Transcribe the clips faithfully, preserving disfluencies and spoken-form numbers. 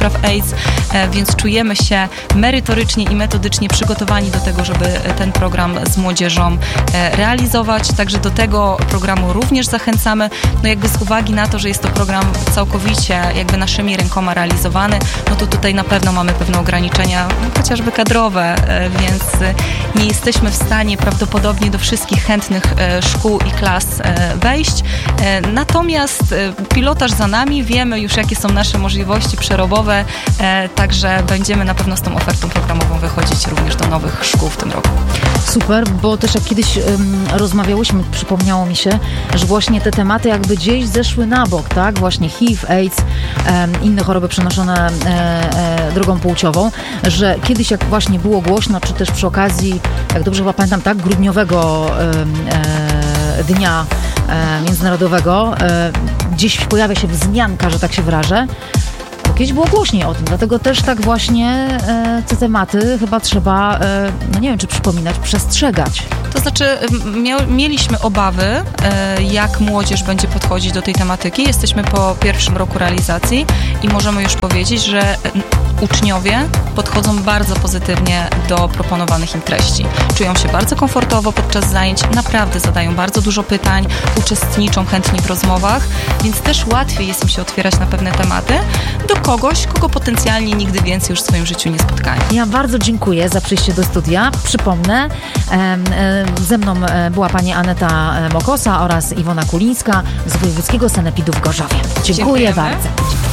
spraw AIDS, więc czujemy się merytorycznie i metodycznie przygotowani do tego, żeby ten program z młodzieżą realizować. Także do tego programu również zachęcamy. No jakby z uwagi na to, że jest to program całkowicie jakby naszymi rękoma realizowany, no to tutaj na pewno mamy pewne ograniczenia, no chociażby kadrowe, więc nie jesteśmy w stanie prawdopodobnie do wszystkich chętnych szkół i klas wejść. Natomiast pilotaż za nami, wiemy już jakie są nasze możliwości przerobowe, także będziemy na pewno z tą ofertą programową wychodzić również do nowych szkół w tym roku. Super, bo też jak kiedyś um, rozmawiałyśmy, przypomniało mi się, że właśnie te tematy jakby gdzieś zeszły na bok, tak? Właśnie H I V, AIDS, um, inne choroby przenoszone e, e, drogą płciową, że kiedyś jak właśnie było głośno, czy też przy okazji, jak dobrze chyba pamiętam, tak, grudniowego e, e, dnia e, międzynarodowego, e, gdzieś pojawia się wzmianka, że tak się wyrażę. Kiedyś było głośniej o tym, dlatego też tak właśnie e, te tematy chyba trzeba, e, no nie wiem, czy przypominać, przestrzegać. To znaczy mia- mieliśmy obawy, e, jak młodzież będzie podchodzić do tej tematyki. Jesteśmy po pierwszym roku realizacji i możemy już powiedzieć, że uczniowie podchodzą bardzo pozytywnie do proponowanych im treści. Czują się bardzo komfortowo podczas zajęć, naprawdę zadają bardzo dużo pytań, uczestniczą chętnie w rozmowach, więc też łatwiej jest im się otwierać na pewne tematy do kogoś, kogo potencjalnie nigdy więcej już w swoim życiu nie spotkali. Ja bardzo dziękuję za przyjście do studia. Przypomnę, e, e, ze mną była pani Aneta Mokosa oraz Iwona Kulińska z Wojewódzkiego Sanepidu w Gorzowie. Dziękuję Dziękujemy. bardzo.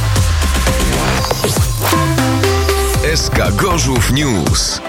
S K Gorzów News.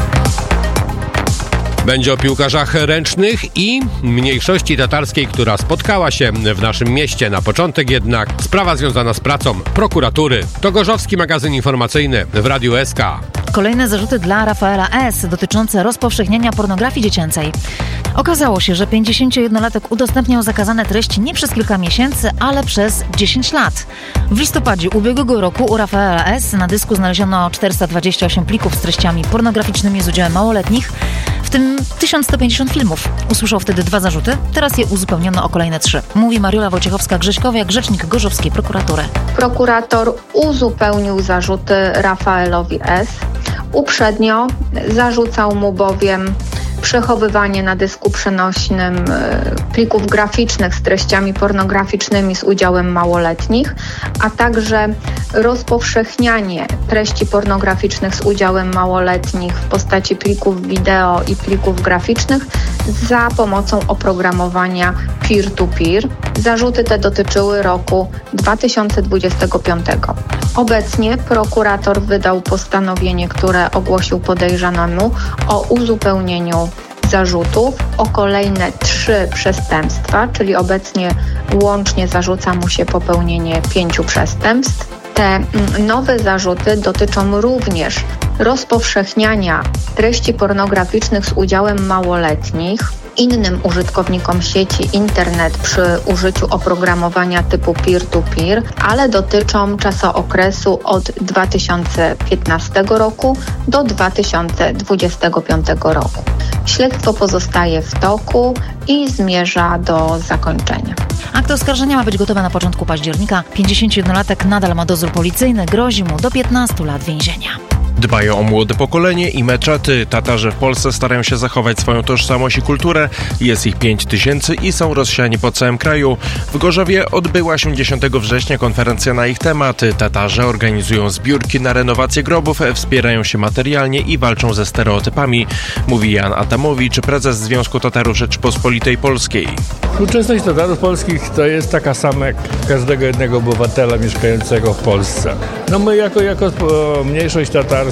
Będzie o piłkarzach ręcznych i mniejszości tatarskiej, która spotkała się w naszym mieście. Na początek jednak sprawa związana z pracą prokuratury. To Gorzowski Magazyn Informacyjny w Radiu S K. Kolejne zarzuty dla Rafaela S. dotyczące rozpowszechniania pornografii dziecięcej. Okazało się, że pięćdziesięciojednolatek udostępniał zakazane treści nie przez kilka miesięcy, ale przez dziesięć lat. W listopadzie ubiegłego roku u Rafaela S. na dysku znaleziono czterysta dwadzieścia osiem plików z treściami pornograficznymi z udziałem małoletnich, w tym tysiąc sto pięćdziesiąt filmów. Usłyszał wtedy dwa zarzuty, teraz je uzupełniono o kolejne trzy. Mówi Mariola Wojciechowska-Grześkowiak, rzecznik Gorzowskiej Prokuratury. Prokurator uzupełnił zarzuty Rafaelowi S. Uprzednio zarzucał mu bowiem przechowywanie na dysku przenośnym plików graficznych z treściami pornograficznymi z udziałem małoletnich, a także rozpowszechnianie treści pornograficznych z udziałem małoletnich w postaci plików wideo i plików graficznych za pomocą oprogramowania peer-to-peer. Zarzuty te dotyczyły roku dwa tysiące dwudziestego piątego. Obecnie prokurator wydał postanowienie, które ogłosił podejrzanemu o uzupełnieniu zarzutów o kolejne trzy przestępstwa, czyli obecnie łącznie zarzuca mu się popełnienie pięciu przestępstw. Te nowe zarzuty dotyczą również rozpowszechniania treści pornograficznych z udziałem małoletnich innym użytkownikom sieci internet przy użyciu oprogramowania typu peer-to-peer, ale dotyczą czasookresu od dwa tysiące piętnastego roku do dwa tysiące dwudziestego piątego roku. Śledztwo pozostaje w toku i zmierza do zakończenia. Akt oskarżenia ma być gotowy na początku października. pięćdziesięciojednolatek nadal ma dozór policyjny, grozi mu do piętnastu lat więzienia. Dbają o młode pokolenie i meczety. Tatarzy w Polsce starają się zachować swoją tożsamość i kulturę. Jest ich pięć tysięcy i są rozsiani po całym kraju. W Gorzowie odbyła się dziesiątego września konferencja na ich temat. Tatarze organizują zbiórki na renowację grobów, wspierają się materialnie i walczą ze stereotypami, mówi Jan Adamowicz, prezes Związku Tatarów Rzeczypospolitej Polskiej. Współczesność Tatarów polskich to jest taka sama jak każdego jednego obywatela mieszkającego w Polsce. No my jako, jako mniejszość tatarska,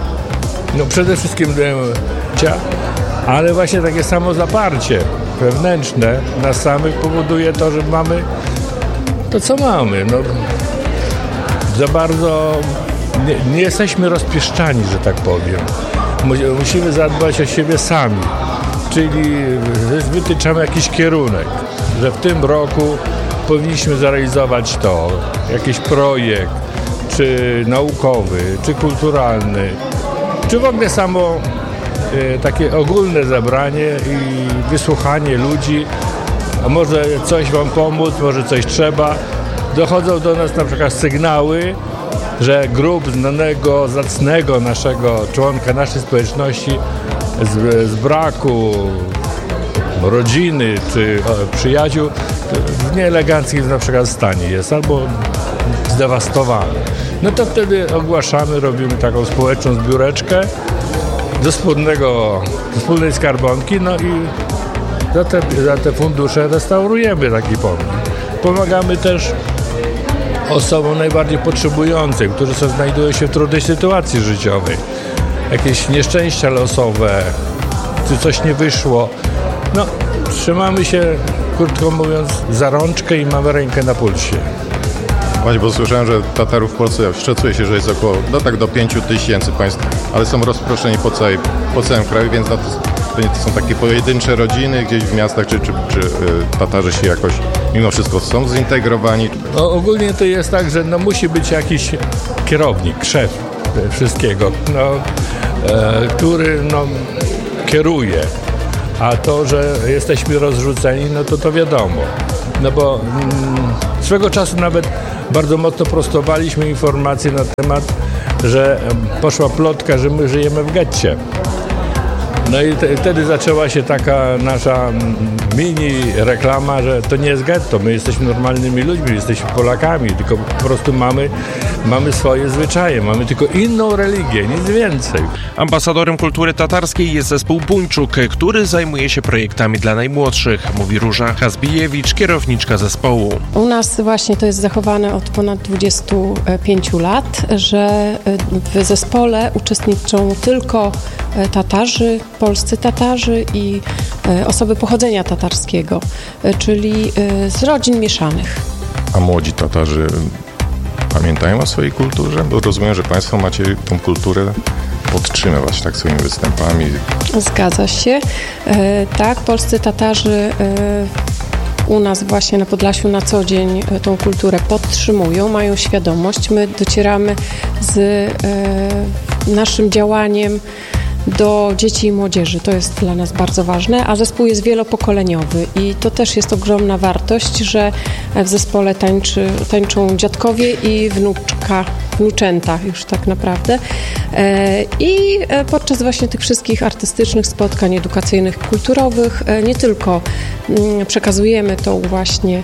no przede wszystkim cia, ale właśnie takie samo zaparcie wewnętrzne nas samych powoduje to, że mamy to, co mamy. No, za bardzo nie, nie jesteśmy rozpieszczani, że tak powiem. Musimy zadbać o siebie sami, czyli wytyczamy jakiś kierunek, że w tym roku powinniśmy zrealizować to, jakiś projekt, czy naukowy, czy kulturalny, czy w ogóle samo y, takie ogólne zebranie i wysłuchanie ludzi, a może coś wam pomóc, może coś trzeba. Dochodzą do nas na przykład sygnały, że grup znanego, zacnego naszego członka naszej społeczności z, z braku rodziny czy o, przyjaciół w nieeleganckim na przykład stanie jest albo zdewastowany. No to wtedy ogłaszamy, robimy taką społeczną zbióreczkę do wspólnego, do wspólnej skarbonki, no i za te, za te fundusze restaurujemy taki pomnik. Pomagamy też osobom najbardziej potrzebującym, którzy są, znajdują się w trudnej sytuacji życiowej. Jakieś nieszczęścia losowe, czy coś nie wyszło. No, trzymamy się, krótko mówiąc, za rączkę i mamy rękę na pulsie. Właśnie, bo słyszałem, że Tatarów w Polsce szacuje się, że jest około, no tak do pięciu tysięcy państw, ale są rozproszeni po, całej, po całym kraju, więc to, to nie są takie pojedyncze rodziny gdzieś w miastach, czy, czy, czy Tatarzy się jakoś mimo wszystko są zintegrowani. No, ogólnie to jest tak, że no, musi być jakiś kierownik, szef wszystkiego, no, e, który no, kieruje. A to, że jesteśmy rozrzuceni, no to to wiadomo. No bo mm, swego czasu nawet bardzo mocno prostowaliśmy informacje na temat, że poszła plotka, że my żyjemy w getcie. No i te, wtedy zaczęła się taka nasza mini reklama, że to nie jest getto, my jesteśmy normalnymi ludźmi, jesteśmy Polakami, tylko po prostu mamy, mamy swoje zwyczaje, mamy tylko inną religię, nic więcej. Ambasadorem kultury tatarskiej jest zespół Buńczuk, który zajmuje się projektami dla najmłodszych, mówi Róża Hazbijewicz, kierowniczka zespołu. U nas właśnie to jest zachowane od ponad dwudziestu pięciu lat, że w zespole uczestniczą tylko Tatarzy, polscy Tatarzy i osoby pochodzenia tatarskiego, czyli z rodzin mieszanych. A młodzi Tatarzy pamiętają o swojej kulturze? Bo rozumiem, że państwo macie tą kulturę podtrzymywać tak swoimi występami. Zgadza się. Tak, polscy Tatarzy u nas właśnie na Podlasiu na co dzień tą kulturę podtrzymują, mają świadomość. My docieramy z naszym działaniem do dzieci i młodzieży. To jest dla nas bardzo ważne, a zespół jest wielopokoleniowy i to też jest ogromna wartość, że w zespole tańczy, tańczą dziadkowie i wnuczka, wnuczęta już tak naprawdę. I podczas właśnie tych wszystkich artystycznych spotkań edukacyjnych, kulturowych nie tylko przekazujemy tą właśnie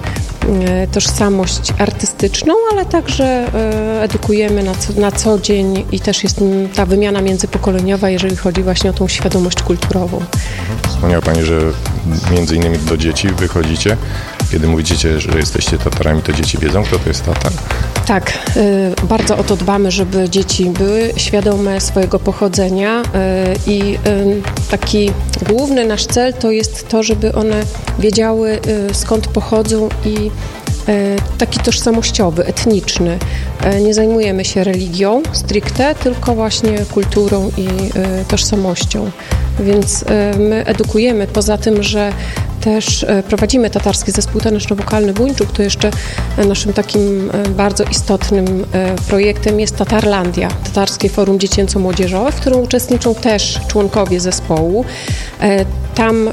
tożsamość artystyczną, ale także edukujemy na co, na co dzień i też jest ta wymiana międzypokoleniowa, jeżeli chodzi właśnie o tą świadomość kulturową. Wspomniała Pani, że między innymi do dzieci wychodzicie. Kiedy mówicie, że jesteście Tatarami, to dzieci wiedzą, kto to jest Tatar? Tak, y, bardzo o to dbamy, żeby dzieci były świadome swojego pochodzenia y, i y, taki główny nasz cel to jest to, żeby one wiedziały y, skąd pochodzą i taki tożsamościowy, etniczny. Nie zajmujemy się religią stricte, tylko właśnie kulturą i tożsamością. Więc my edukujemy, poza tym, że też prowadzimy tatarski zespół taneczno-wokalny Buńczuk, to jeszcze naszym takim bardzo istotnym projektem jest Tatarlandia, Tatarskie Forum Dziecięco-Młodzieżowe, w którym uczestniczą też członkowie zespołu. Tam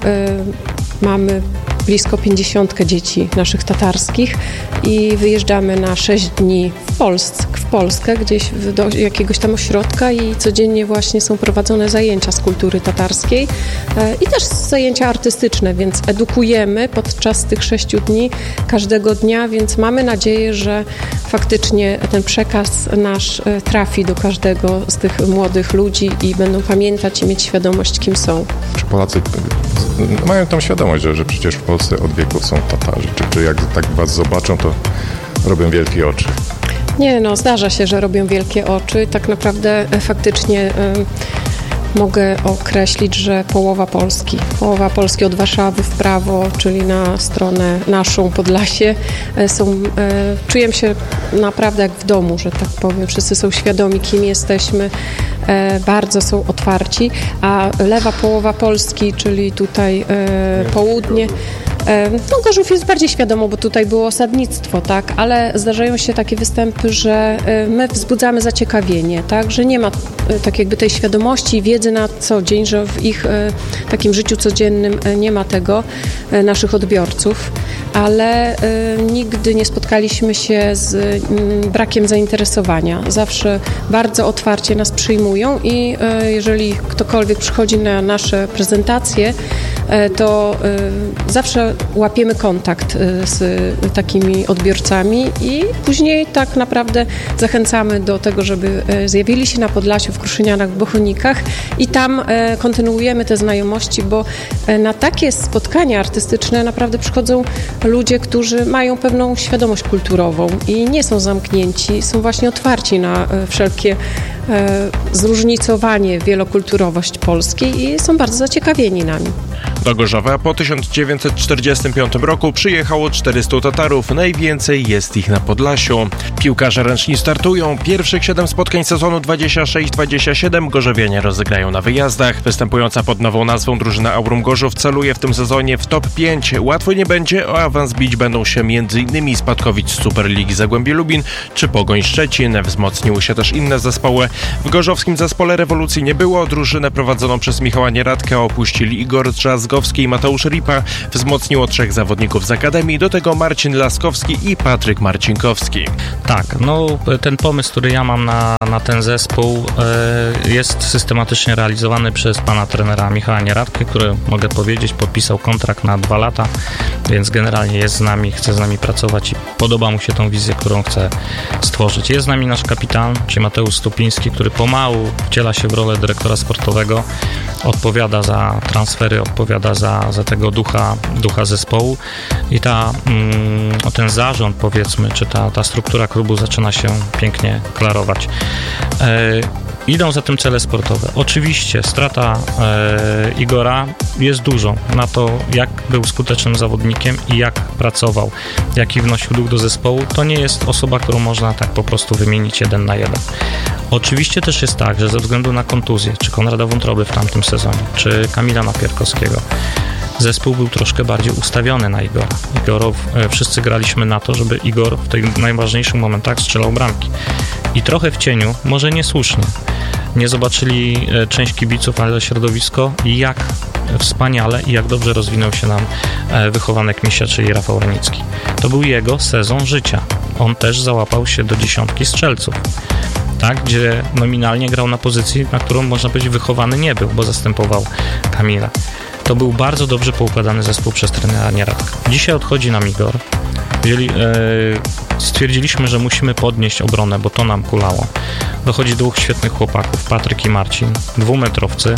mamy blisko pięćdziesiątkę dzieci naszych tatarskich i wyjeżdżamy na sześć dni w, Polsce, w Polskę, gdzieś do jakiegoś tam ośrodka i codziennie właśnie są prowadzone zajęcia z kultury tatarskiej i też zajęcia artystyczne, więc edukujemy podczas tych sześciu dni każdego dnia, więc mamy nadzieję, że faktycznie ten przekaz nasz trafi do każdego z tych młodych ludzi i będą pamiętać i mieć świadomość, kim są. Czy Polacy mają tą świadomość, że, że przecież w Polsce od wieków są Tatarzy? Czy, czy jak tak was zobaczą, to robią wielkie oczy? Nie, no zdarza się, że robią wielkie oczy. Tak naprawdę e, faktycznie e, mogę określić, że połowa Polski, połowa Polski od Warszawy w prawo, czyli na stronę naszą Podlasie, e, są, e, czujemy się naprawdę jak w domu, że tak powiem. Wszyscy są świadomi, kim jesteśmy, e, bardzo są otwarci, a lewa połowa Polski, czyli tutaj e, południe, No Gorzów jest bardziej świadomo, bo tutaj było osadnictwo, tak, ale zdarzają się takie występy, że my wzbudzamy zaciekawienie, tak, że nie ma tak jakby tej świadomości, wiedzy na co dzień, że w ich takim życiu codziennym nie ma tego, naszych odbiorców, ale nigdy nie spotkaliśmy się z brakiem zainteresowania. Zawsze bardzo otwarcie nas przyjmują i jeżeli ktokolwiek przychodzi na nasze prezentacje, to zawsze łapiemy kontakt z takimi odbiorcami i później tak naprawdę zachęcamy do tego, żeby zjawili się na Podlasiu, w Kruszynianach, w Bochonikach i tam kontynuujemy te znajomości, bo na takie spotkania artystyczne naprawdę przychodzą ludzie, którzy mają pewną świadomość kulturową i nie są zamknięci, są właśnie otwarci na wszelkie zróżnicowanie, wielokulturowość Polski i są bardzo zaciekawieni nami. Do Gorzowa po tysiąc dziewięćset czterdziestym piątym roku przyjechało czterystu Tatarów, najwięcej jest ich na Podlasiu. Piłkarze ręczni startują. Pierwszych siedem spotkań sezonu dwadzieścia sześć dwadzieścia siedem gorzowianie rozegrają na wyjazdach. Występująca pod nową nazwą drużyna Aurum Gorzów celuje w tym sezonie w top pięć. Łatwo nie będzie, o awans bić będą się m.in. Spadkowic z Superligi Zagłębie Lubin czy Pogoń Szczecin. Wzmocniły się też inne zespoły. W gorzowskim zespole rewolucji nie było. Drużynę prowadzoną przez Michała Nieradka opuścili Igor Drzazgowski i Mateusz Ripa. Wzmocniło trzech zawodników z Akademii, do tego Marcin Laskowski i Patryk Marcinkowski. Tak, no ten pomysł, który ja mam na, na ten zespół e, jest systematycznie realizowany przez pana trenera Michała Nieradkę, który, mogę powiedzieć, podpisał kontrakt na dwa lata, więc generalnie jest z nami, chce z nami pracować i podoba mu się tą wizję, którą chce stworzyć. Jest z nami nasz kapitan, czyli Mateusz Stupiński, który pomału wciela się w rolę dyrektora sportowego, odpowiada za transfery, odpowiada za, za tego ducha, ducha zespołu i ta, mm, ten zarząd, powiedzmy, czy ta, ta struktura klubu zaczyna się pięknie klarować. E, Idą za tym cele sportowe. Oczywiście strata e, Igora jest dużą na to, jak był skutecznym zawodnikiem i jak pracował, jaki wnosił duch do zespołu. To nie jest osoba, którą można tak po prostu wymienić jeden na jeden. Oczywiście też jest tak, że ze względu na kontuzję, czy Konrada Wątroby w tamtym sezonie, czy Kamila Napierkowskiego, zespół był troszkę bardziej ustawiony na Igora. Igorów, e, wszyscy graliśmy na to, żeby Igor w tych najważniejszych momentach strzelał bramki. I trochę w cieniu, może niesłusznie, nie zobaczyli e, część kibiców, ale środowisko, jak wspaniale i jak dobrze rozwinął się nam e, wychowanek Misia, czyli Rafał Renicki. To był jego sezon życia. On też załapał się do dziesiątki strzelców. Tak, gdzie nominalnie grał na pozycji, na którą można powiedzieć wychowany nie był, bo zastępował Kamila. To był bardzo dobrze poukładany zespół przez trenera Nieradka. Dzisiaj odchodzi nam Igor. Jeżeli, e, stwierdziliśmy, że musimy podnieść obronę, bo to nam kulało. Dochodzi dwóch świetnych chłopaków, Patryk i Marcin, dwumetrowcy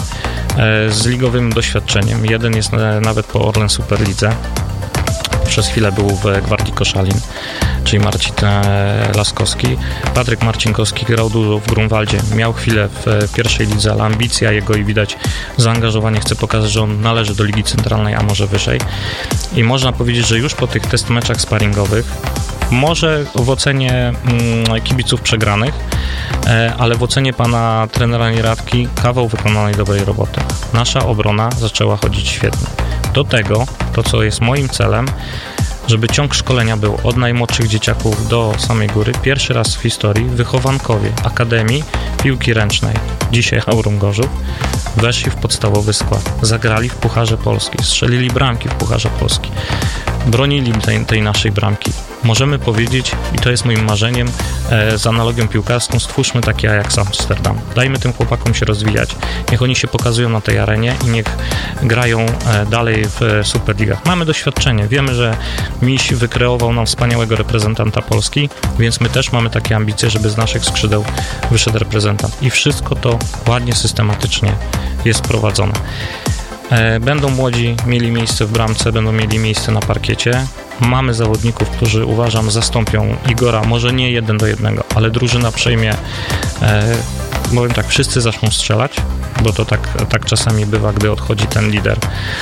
e, z ligowym doświadczeniem. Jeden jest e, nawet po Orlen Superlidze. Przez chwilę był w Gwardii Koszalin, czyli Marcin Laskowski. Patryk Marcinkowski grał dużo w Grunwaldzie, miał chwilę w pierwszej lidze, ale ambicja jego i widać zaangażowanie chce pokazać, że on należy do Ligi Centralnej, a może wyżej. I można powiedzieć, że już po tych test meczach sparingowych, może w ocenie mm, kibiców przegranych, e, ale w ocenie pana trenera Nieradki kawał wykonanej dobrej roboty. Nasza obrona zaczęła chodzić świetnie. Do tego, to co jest moim celem, żeby ciąg szkolenia był od najmłodszych dzieciaków do samej góry. Pierwszy raz w historii wychowankowie Akademii Piłki Ręcznej, dzisiaj Aurum Gorzów, weszli w podstawowy skład. Zagrali w Pucharze Polski, strzelili bramki w Pucharze Polski, bronili tej, tej naszej bramki. Możemy powiedzieć, i to jest moim marzeniem, e, z analogią piłkarską, stwórzmy taki Ajax Amsterdam. Dajmy tym chłopakom się rozwijać. Niech oni się pokazują na tej arenie i niech grają e, dalej w Superligach. Mamy doświadczenie. Wiemy, że Miś wykreował nam wspaniałego reprezentanta Polski, więc my też mamy takie ambicje, żeby z naszych skrzydeł wyszedł reprezentant. I wszystko to ładnie, systematycznie jest prowadzone. E, będą młodzi mieli miejsce w bramce, będą mieli miejsce na parkiecie. Mamy zawodników, którzy uważam zastąpią Igora, może nie jeden do jednego, ale drużyna przejmie, e, powiem tak, wszyscy zaczną strzelać, bo to tak, tak czasami bywa, gdy odchodzi ten lider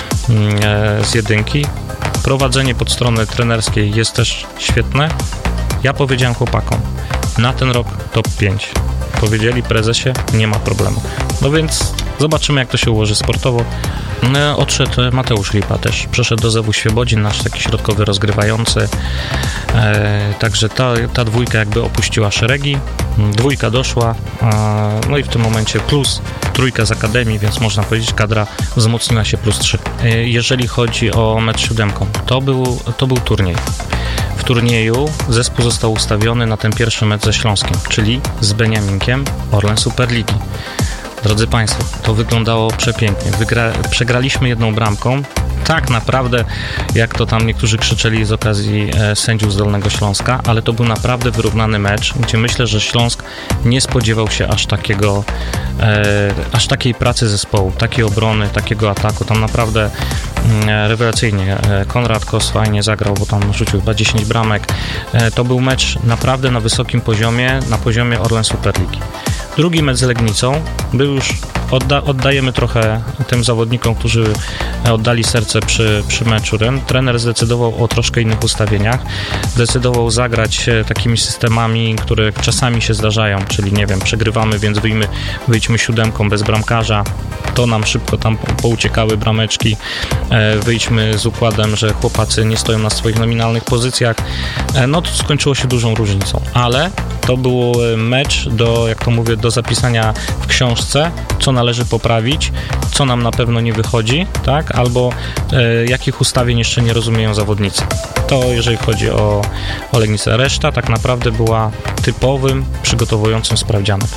e, z jedynki. Prowadzenie pod strony trenerskiej jest też świetne. Ja powiedziałem chłopakom, na ten rok top pięć. Powiedzieli prezesie, nie ma problemu. No więc Zobaczymy, jak to się ułoży sportowo. No, odszedł Mateusz Lipa też. Przeszedł do Zewu Świebodzin, nasz taki środkowy rozgrywający. E, także ta, ta dwójka jakby opuściła szeregi. Dwójka doszła. E, no i w tym momencie plus trójka z Akademii, więc można powiedzieć, kadra wzmocniła się plus trzy. E, jeżeli chodzi o mecz siódemką, to był, to był turniej. W turnieju zespół został ustawiony na ten pierwszy mecz ze Śląskiem, czyli z Beniaminkiem Orlen Superligi. Drodzy Państwo, to wyglądało przepięknie. Wygra... Przegraliśmy jedną bramką. Tak naprawdę, jak to tam niektórzy krzyczeli z okazji e, sędziów z Dolnego Śląska, ale to był naprawdę wyrównany mecz, gdzie myślę, że Śląsk nie spodziewał się aż takiego, e, aż takiej pracy zespołu, takiej obrony, takiego ataku. Tam naprawdę e, rewelacyjnie. E, Konrad Kos fajnie zagrał, bo tam rzucił chyba dziesięć bramek. E, to był mecz naprawdę na wysokim poziomie, na poziomie Orlen Superligi. Drugi mecz z Legnicą był już, odda, oddajemy trochę tym zawodnikom, którzy oddali serce przy, przy meczu. Ten trener zdecydował o troszkę innych ustawieniach. Zdecydował zagrać takimi systemami, które czasami się zdarzają, czyli nie wiem, przegrywamy, więc wyjmy, wyjdźmy siódemką bez bramkarza. To nam szybko tam pouciekały brameczki. Wyjdźmy z układem, że chłopacy nie stoją na swoich nominalnych pozycjach. No to skończyło się dużą różnicą, ale to był mecz do, jak to mówię, do zapisania w książce, co należy poprawić, co nam na pewno nie wychodzi, tak? Albo e, jakich ustawień jeszcze nie rozumieją zawodnicy. To jeżeli chodzi o, o Legnicę. Reszta tak naprawdę była typowym, przygotowującym sprawdzianem.